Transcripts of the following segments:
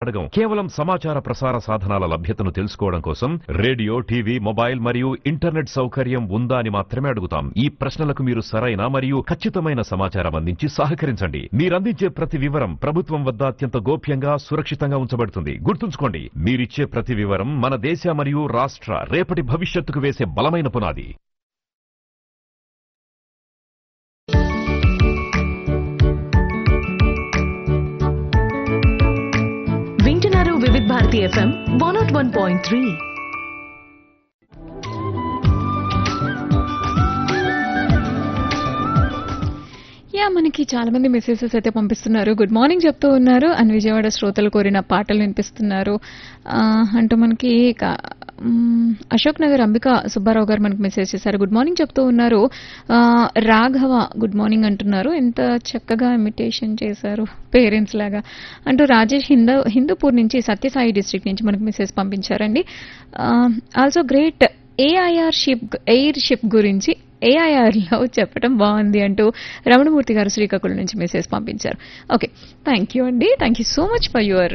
అడగం. కేవలం సమాచార ప్రసార సాధనాల లభ్యతను తెలుసుకోవడం కోసం రేడియో, టీవీ, మొబైల్ మరియు ఇంటర్నెట్ సౌకర్యం ఉందా అని మాత్రమే అడుగుతాం. ఈ ప్రశ్నలకు మీరు సరైన మరియు ఖచ్చితమైన సమాచారం అందించి సహకరించండి. మీరందించే ప్రతి వివరం ప్రభుత్వం వద్ద అత్యంత గోప్యంగా, సురక్షితంగా ఉంచబడుతుంది. గుర్తుంచుకోండి, మీరిచ్చే ప్రతి వివరం మన దేశ మరియు రాష్ట్ర రేపటి భవిష్యత్తుకు వేసే బలమైన పునాది. వింటున్నారు వివిధ భారతి FM 101.3. మనకి చాలా మంది మెసేజెస్ అయితే పంపిస్తున్నారు, గుడ్ మార్నింగ్ చెప్తూ ఉన్నారు. అండ్ విజయవాడ శ్రోతలు కోరిన పాటలు వినిపిస్తున్నారు అంటూ మనకి అశోక్ నగర్ అంబికా సుబ్బారావు గారు మనకి మెసేజ్ చేశారు, గుడ్ మార్నింగ్ చెప్తూ ఉన్నారు. రాఘవ గుడ్ మార్నింగ్ అంటున్నారు, ఎంత చక్కగా ఇమిటేషన్ చేశారు పేరెంట్స్ లాగా అంటూ రాజేష్ హిందూపూర్ నుంచి సత్యసాయి డిస్ట్రిక్ట్ నుంచి మనకి మెసేజ్ పంపించారండి. ఆల్సో గ్రేట్ ఎయిర్ షిప్ గురించి ఏఐఆర్లో చెప్పడం బాగుంది అంటూ రమణమూర్తి గారు శ్రీకాకుళం నుంచి మెసేజ్ పంపించారు. ఓకే, థ్యాంక్ యూ అండి, thank you so much for your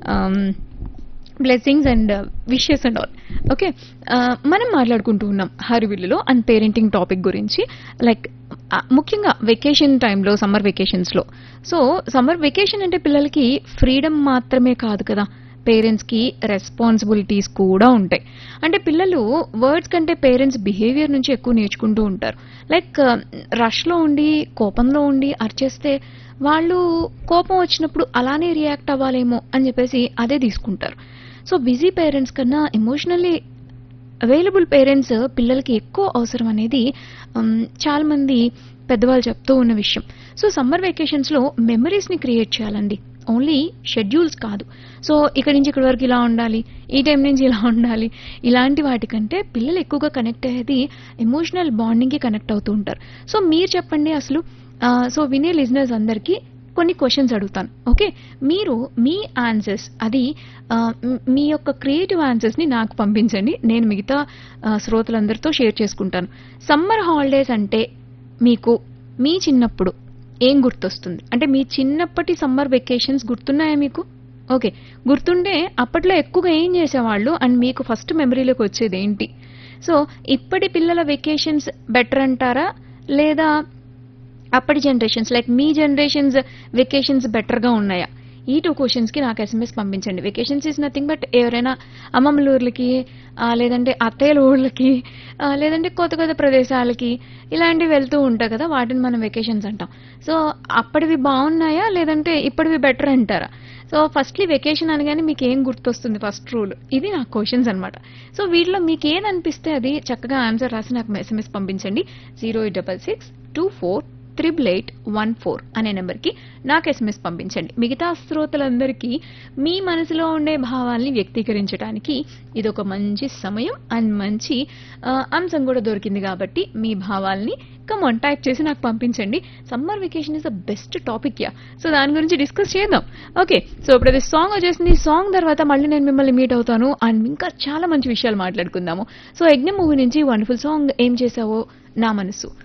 blessings and wishes and all. Okay, మనం మాట్లాడుకుంటూ ఉన్నాం హరివిల్లులో అండ్ పేరెంటింగ్ టాపిక్ గురించి. లైక్ ముఖ్యంగా వెకేషన్ టైంలో, సమ్మర్ వెకేషన్స్లో. సో సమ్మర్ వెకేషన్ అంటే పిల్లలకి ఫ్రీడమ్ మాత్రమే కాదు కదా, పేరెంట్స్కి రెస్పాన్సిబిలిటీస్ కూడా ఉంటాయి. అంటే పిల్లలు వర్డ్స్ కంటే పేరెంట్స్ బిహేవియర్ నుంచి ఎక్కువ నేర్చుకుంటూ ఉంటారు. లైక్ రష్లో ఉండి, కోపంలో ఉండి అరిచేస్తే వాళ్ళు కోపం వచ్చినప్పుడు అలానే రియాక్ట్ అవ్వాలేమో అని చెప్పేసి అదే తీసుకుంటారు. సో బిజీ పేరెంట్స్ కన్నా ఎమోషనల్లీ అవైలబుల్ పేరెంట్స్ పిల్లలకి ఎక్కువ అవసరం అనేది చాలా మంది పెద్దవాళ్ళు చెప్తూ ఉన్న విషయం. సో సమ్మర్ వెకేషన్స్లో మెమరీస్ని క్రియేట్ చేయాలండి, ఓన్లీ షెడ్యూల్స్ కాదు. సో ఇక్కడి నుంచి ఇక్కడి వరకు ఇలా ఉండాలి, ఈ టైం నుంచి ఇలా ఉండాలి, ఇలాంటి వాటికంటే పిల్లలు ఎక్కువగా కనెక్ట్ అయ్యేది ఎమోషనల్ బాండింగ్కి కనెక్ట్ అవుతూ ఉంటారు. సో మీరు చెప్పండి అసలు. సో వినే లిజనర్స్ అందరికీ కొన్ని క్వశ్చన్స్ అడుగుతాను. ఓకే, మీరు మీ ఆన్సర్స్, అది మీ యొక్క క్రియేటివ్ ఆన్సర్స్ని నాకు పంపించండి, నేను మిగతా శ్రోతలందరితో షేర్ చేసుకుంటాను. సమ్మర్ హాలిడేస్ అంటే మీకు మీ చిన్నప్పుడు ఏం గుర్తొస్తుంది? అంటే మీ చిన్నప్పటి సమ్మర్ వెకేషన్స్ గుర్తున్నాయా మీకు? ఓకే, గుర్తుంటే అప్పట్లో ఎక్కువగా ఏం చేసేవాళ్ళు అండ్ మీకు ఫస్ట్ మెమరీలోకి వచ్చేది ఏంటి? సో ఇప్పటి పిల్లల వెకేషన్స్ బెటర్ అంటారా, లేదా అప్పటి జనరేషన్స్ లైక్ మీ జనరేషన్స్ వెకేషన్స్ బెటర్గా ఉన్నాయా? ఈ 2 క్వశ్చన్స్కి నాకు SMS పంపించండి. వెకేషన్స్ ఈజ్ నథింగ్ బట్ ఎవరైనా అమ్మమ్మల ఊర్లకి, లేదంటే అత్తయ్యల ఊర్లకి, లేదంటే కొత్త కొత్త ప్రదేశాలకి ఇలాంటివి వెళ్తూ ఉంటాయి కదా, వాటిని మనం వెకేషన్స్ అంటాం. సో అప్పటివి బాగున్నాయా, లేదంటే ఇప్పటివి బెటర్ అంటారా? సో ఫస్ట్లీ వెకేషన్ అనగానే మీకు ఏం గుర్తొస్తుంది? ఫస్ట్ రూల్ ఇది నా క్వశ్చన్స్ అనమాట. సో వీటిలో మీకు ఏది అనిపిస్తే అది చక్కగా ఆన్సర్ రాసి నాకు SMS పంపించండి. 086248814 అనే నెంబర్కి నాకు SMS పంపించండి. మిగతా శ్రోతలందరికీ మీ మనసులో ఉండే భావాల్ని వ్యక్తీకరించడానికి ఇది ఒక మంచి సమయం అండ్ మంచి అంశం కూడా దొరికింది కాబట్టి మీ భావాల్ని కమాన్ టైప్ చేసి నాకు పంపించండి. Summer vacation is the best topic yeah. So దాని గురించి డిస్కస్ చేద్దాం. ఓకే, సో ఇప్పుడు అది సాంగ్ వచ్చేసింది. సాంగ్ తర్వాత మళ్ళీ నేను మిమ్మల్ని మీట్ అవుతాను అండ్ ఇంకా చాలా మంచి విషయాలు మాట్లాడుకుందాము. సో యజ్ఞం మూవీ నుంచి వండర్ఫుల్ సాంగ్ ఏం చేసావో నా మనసు.